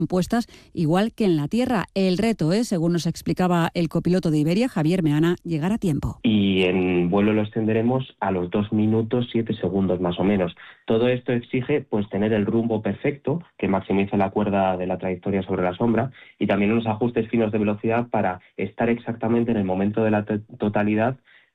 puestas igual que en la tierra. El reto es, según nos explicaba el copiloto de Iberia, Javier Meana, llegar a tiempo. Y en vuelo lo extenderemos a los 2 minutos 7 segundos más o menos. Todo esto exige pues tener el rumbo perfecto, que maximice la cuerda de la trayectoria sobre la sombra, y también unos ajustes finos de velocidad para estar exactamente en el momento de la totalidad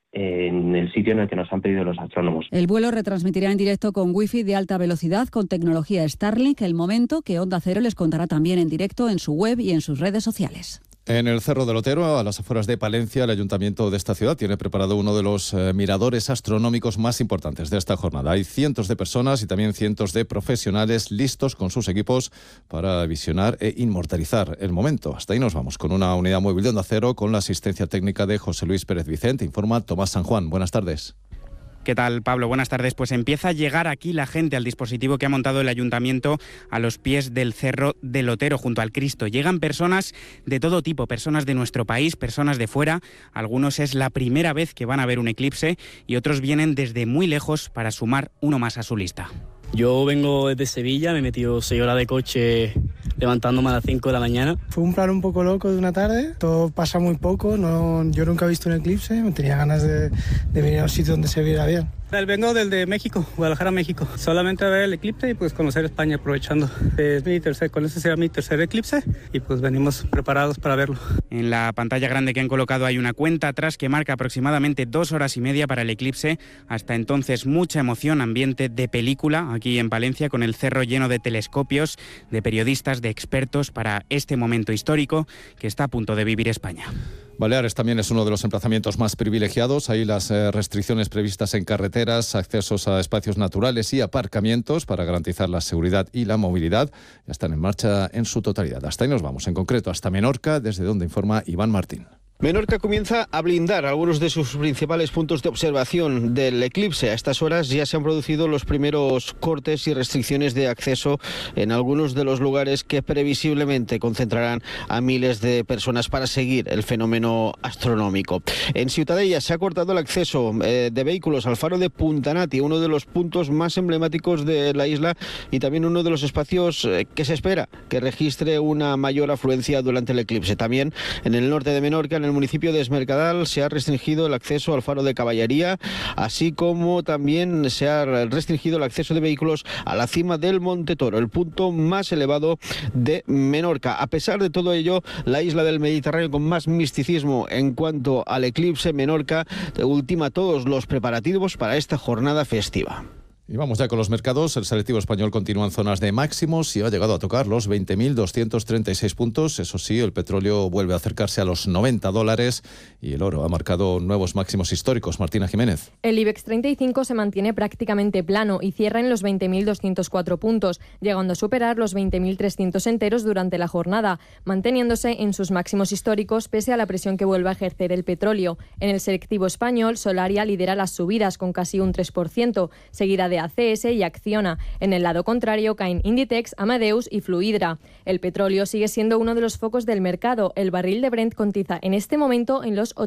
en el sitio en el que nos han pedido los astrónomos. El vuelo retransmitirá en directo con wifi de alta velocidad con tecnología Starlink, el momento que Onda Cero les contará también en directo en su web y en sus redes sociales. En el Cerro del Otero, a las afueras de Palencia, el ayuntamiento de esta ciudad tiene preparado uno de los miradores astronómicos más importantes de esta jornada. Hay cientos de personas y también cientos de profesionales listos con sus equipos para visionar e inmortalizar el momento. Hasta ahí nos vamos con una unidad móvil de Onda Cero con la asistencia técnica de José Luis Pérez Vicente. Informa Tomás San Juan. Buenas tardes. ¿Qué tal, Pablo? Buenas tardes. Pues empieza a llegar aquí la gente al dispositivo que ha montado el ayuntamiento a los pies del Cerro del Otero, junto al Cristo. Llegan personas de todo tipo, personas de nuestro país, personas de fuera. Algunos es la primera vez que van a ver un eclipse y otros vienen desde muy lejos para sumar uno más a su lista. Yo vengo desde Sevilla, me he metido 6 horas de coche levantándome a las 5 de la mañana. Fue un plan un poco loco de una tarde, todo pasa muy poco, yo nunca he visto un eclipse, me tenía ganas de venir a un sitio donde se viera bien. Vengo desde México, Guadalajara, México. Solamente a ver el eclipse y pues conocer España aprovechando. Con ese será mi tercer eclipse y pues venimos preparados para verlo. En la pantalla grande que han colocado hay una cuenta atrás que marca aproximadamente 2 horas y media para el eclipse. Hasta entonces mucha emoción, ambiente de película aquí en Palencia, con el cerro lleno de telescopios, de periodistas, de expertos para este momento histórico que está a punto de vivir España. Baleares también es uno de los emplazamientos más privilegiados. Ahí las restricciones previstas en carreteras, accesos a espacios naturales y aparcamientos para garantizar la seguridad y la movilidad ya están en marcha en su totalidad. Hasta ahí nos vamos, en concreto hasta Menorca, desde donde informa Iván Martín. Menorca comienza a blindar algunos de sus principales puntos de observación del eclipse. A estas horas ya se han producido los primeros cortes y restricciones de acceso en algunos de los lugares que previsiblemente concentrarán a miles de personas para seguir el fenómeno astronómico. En Ciutadella se ha cortado el acceso de vehículos al faro de Puntanati, uno de los puntos más emblemáticos de la isla y también uno de los espacios que se espera que registre una mayor afluencia durante el eclipse. También en el norte de Menorca, en el municipio de Esmercadal, se ha restringido el acceso al faro de Caballería, así como también se ha restringido el acceso de vehículos a la cima del Monte Toro, el punto más elevado de Menorca. A pesar de todo ello, la isla del Mediterráneo con más misticismo en cuanto al eclipse, Menorca, ultima todos los preparativos para esta jornada festiva. Y vamos ya con los mercados. El selectivo español continúa en zonas de máximos y ha llegado a tocar los 20.236 puntos. Eso sí, el petróleo vuelve a acercarse a los $90 y el oro ha marcado nuevos máximos históricos. Martina Jiménez. El IBEX 35 se mantiene prácticamente plano y cierra en los 20.204 puntos, llegando a superar los 20.300 enteros durante la jornada, manteniéndose en sus máximos históricos pese a la presión que vuelve a ejercer el petróleo. En el selectivo español, Solaria lidera las subidas con casi un 3%, seguida de ACS y Acciona. En el lado contrario caen Inditex, Amadeus y Fluidra. El petróleo sigue siendo uno de los focos del mercado. El barril de Brent cotiza en este momento en los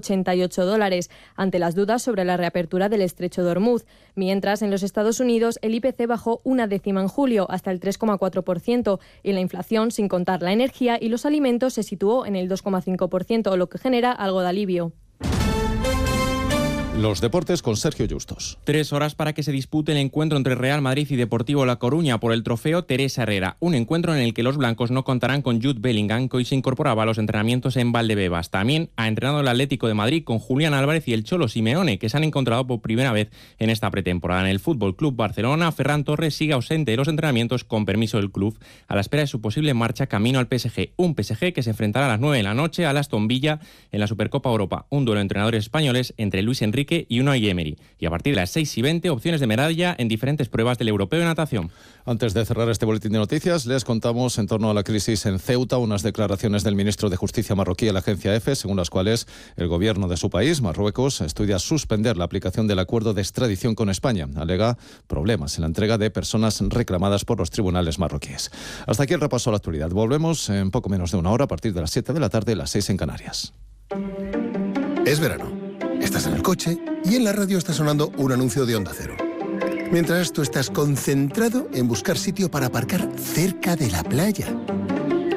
$88, ante las dudas sobre la reapertura del estrecho de Hormuz. Mientras, en los Estados Unidos, el IPC bajó 0,1 en julio, hasta el 3,4%, y la inflación, sin contar la energía y los alimentos, se situó en el 2,5%, lo que genera algo de alivio. Los deportes con Sergio Justos. 3 horas para que se dispute el encuentro entre Real Madrid y Deportivo La Coruña por el trofeo Teresa Herrera. Un encuentro en el que los blancos no contarán con Jude Bellingham, que hoy se incorporaba a los entrenamientos en Valdebebas. También ha entrenado el Atlético de Madrid con Julián Álvarez y el Cholo Simeone, que se han encontrado por primera vez en esta pretemporada. En el Fútbol Club Barcelona, Ferran Torres sigue ausente de los entrenamientos con permiso del club, a la espera de su posible marcha camino al PSG. Un PSG que se enfrentará a las 9 de la noche al Aston Villa en la Supercopa Europa. Un duelo de entrenadores españoles entre Luis Enrique y Unai Emery. Y a partir de las 6:20, opciones de medalla en diferentes pruebas del Europeo de Natación. Antes de cerrar este boletín de noticias, les contamos en torno a la crisis en Ceuta unas declaraciones del ministro de Justicia marroquí a la agencia EFE, según las cuales el gobierno de su país, Marruecos, estudia suspender la aplicación del acuerdo de extradición con España. Alega problemas en la entrega de personas reclamadas por los tribunales marroquíes. Hasta aquí el repaso a la actualidad. Volvemos en poco menos de una hora a partir de las 7 de la tarde, las 6 en Canarias. Es verano. Estás en el coche y en la radio está sonando un anuncio de Onda Cero. Mientras tú estás concentrado en buscar sitio para aparcar cerca de la playa.